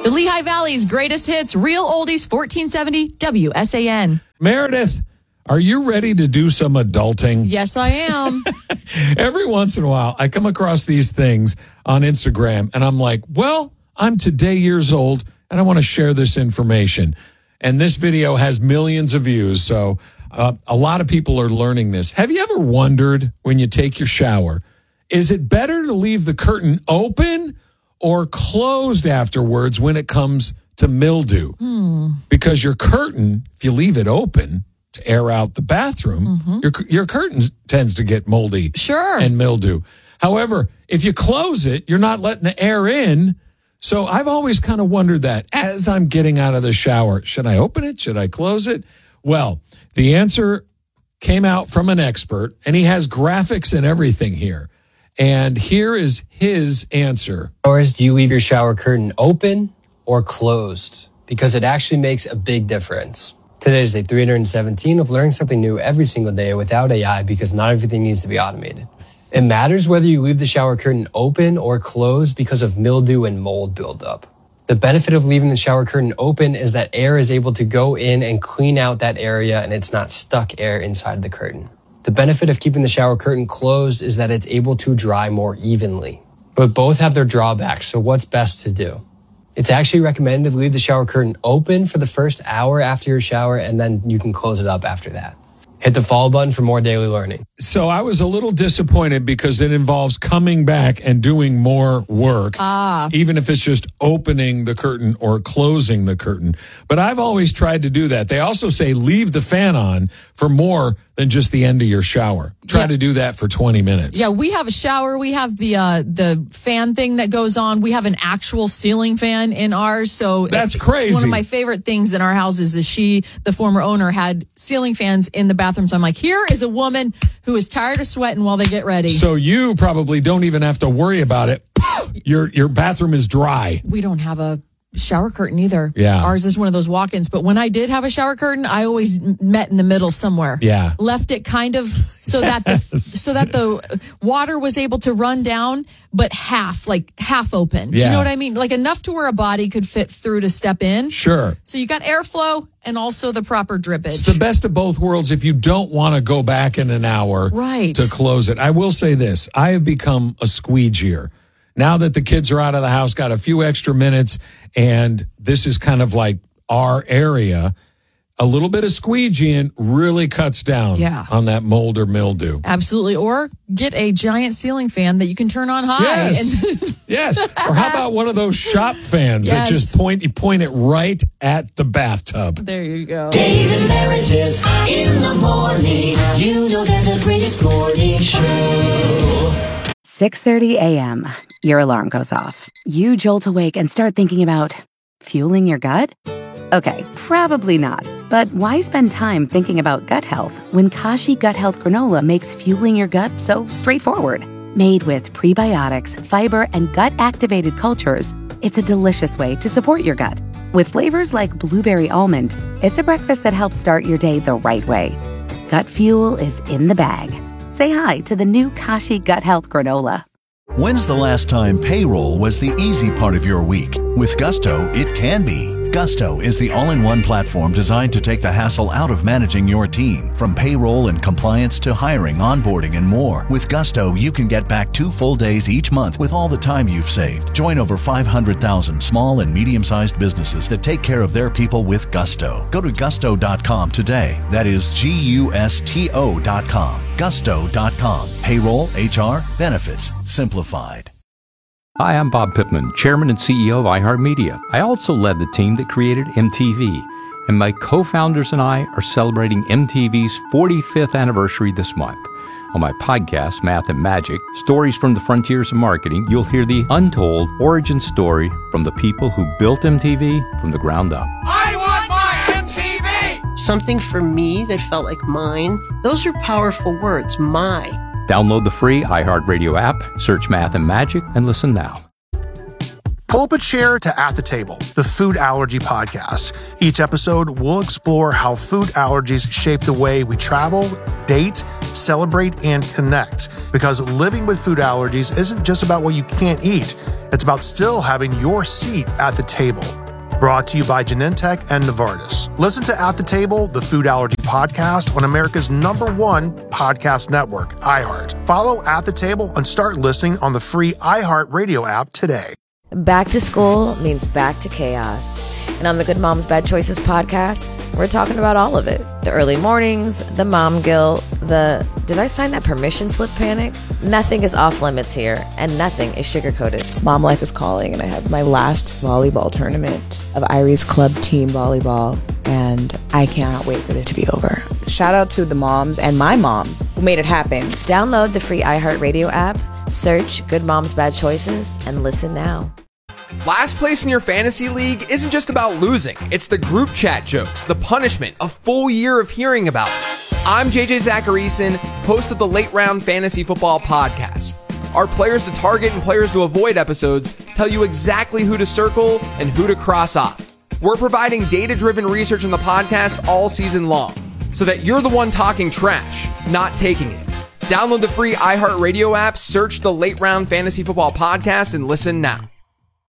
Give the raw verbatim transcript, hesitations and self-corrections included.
The Lehigh Valley's greatest hits, Real Oldies, fourteen seventy W S A N. Meredith, are you ready to do some adulting? Yes, I am. Every once in a while, I come across these things on Instagram, and I'm like, well, I'm today years old, and I want to share this information. And this video has millions of views, so uh, a lot of people are learning this. Have you ever wondered when you take your shower, is it better to leave the curtain open or closed afterwards when it comes to mildew? Hmm. Because your curtain, if you leave it open to air out the bathroom, mm-hmm. your your curtain tends to get moldy sure. and mildew. However, if you close it, you're not letting the air in. So I've always kind of wondered that as I'm getting out of the shower, should I open it? Should I close it? Well, the answer came out from an expert, and he has graphics and everything here. And here is his answer. Or do you leave your shower curtain open or closed? Because it actually makes a big difference. Today is day three hundred seventeen of learning something new every single day without A I, because not everything needs to be automated. It matters whether you leave the shower curtain open or closed because of mildew and mold buildup. The benefit of leaving the shower curtain open is that air is able to go in and clean out that area, and it's not stuck air inside the curtain. The benefit of keeping the shower curtain closed is that it's able to dry more evenly. But both have their drawbacks, so what's best to do? It's actually recommended to leave the shower curtain open for the first hour after your shower, and then you can close it up after that. Hit the follow button for more daily learning. So I was a little disappointed because it involves coming back and doing more work, ah. even if it's just opening the curtain or closing the curtain. But I've always tried to do that. They also say leave the fan on for more than just the end of your shower. Try yeah. to do that for twenty minutes. Yeah, we have a shower. We have the uh, the fan thing that goes on. We have an actual ceiling fan in ours. So that's it's, crazy. It's one of my favorite things in our houses is she, the former owner, had ceiling fans in the bathroom. So I'm like, here is a woman who is tired of sweating while they get ready. So you probably don't even have to worry about it. Your your bathroom is dry. We don't have a shower curtain either. Yeah. Ours is one of those walk-ins. But when I did have a shower curtain, I always met in the middle somewhere. Yeah. Left it kind of so that the, so that the water was able to run down, but half, like half open. Do yeah. you know what I mean? Like enough to where a body could fit through to step in. Sure. So you got airflow and also the proper drippage. It's the best of both worlds if you don't want to go back in an hour right. to close it. I will say this. I have become a squeegeer. Now that the kids are out of the house, got a few extra minutes, and this is kind of like our area, a little bit of squeegeeing really cuts down yeah. on that mold or mildew. Absolutely. Or get a giant ceiling fan that you can turn on high. Yes. And yes. Or how about one of those shop fans yes. that just point, you point it right at the bathtub. There you go. Dave and Meredith in the morning. You know they're the greatest morning show. six thirty a.m. Your alarm goes off. You jolt awake and start thinking about fueling your gut? Okay, probably not. But why spend time thinking about gut health when Kashi Gut Health Granola makes fueling your gut so straightforward? Made with prebiotics, fiber, and gut-activated cultures, it's a delicious way to support your gut. With flavors like blueberry almond, it's a breakfast that helps start your day the right way. Gut fuel is in the bag. Say hi to the new Kashi Gut Health Granola. When's the last time payroll was the easy part of your week? With Gusto, it can be. Gusto is the all-in-one platform designed to take the hassle out of managing your team. From payroll and compliance to hiring, onboarding, and more. With Gusto, you can get back two full days each month with all the time you've saved. Join over five hundred thousand small and medium-sized businesses that take care of their people with Gusto. Go to gusto dot com today. That is G U S T O dot com. gusto dot com. Payroll, H R, benefits, simplified. Hi, I'm Bob Pittman, Chairman and C E O of iHeartMedia. I also led the team that created M T V, and my co-founders and I are celebrating M T V's forty-fifth anniversary this month. On my podcast, Math and Magic, Stories from the Frontiers of Marketing, you'll hear the untold origin story from the people who built M T V from the ground up. I want my M T V! Something for me that felt like mine. Those are powerful words, my. Download the free iHeartRadio app, search Math and Magic, and listen now. Pull up a chair to At the Table, the food allergy podcast. Each episode, we'll explore how food allergies shape the way we travel, date, celebrate, and connect. Because living with food allergies isn't just about what you can't eat. It's about still having your seat at the table. Brought to you by Genentech and Novartis. Listen to At the Table, the food allergy podcast on America's number one podcast network, iHeart. Follow At the Table and start listening on the free iHeart Radio app today. Back to school means back to chaos. And on the Good Moms Bad Choices podcast, we're talking about all of it. The early mornings, the mom guilt, the did I sign that permission slip panic? Nothing is off limits here, and nothing is sugar-coated. Mom life is calling, and I have my last volleyball tournament of Irie's Club Team Volleyball, and I cannot wait for it to be over. Shout out to the moms and my mom who made it happen. Download the free iHeartRadio app, search Good Moms Bad Choices, and listen now. Last place in your fantasy league isn't just about losing. It's the group chat jokes, the punishment, a full year of hearing about it. I'm J J Zacharyson, host of the Late Round Fantasy Football Podcast. Our players to target and players to avoid episodes tell you exactly who to circle and who to cross off. We're providing data-driven research in the podcast all season long, so that you're the one talking trash, not taking it. Download the free iHeartRadio app, search the Late Round Fantasy Football Podcast, and listen now.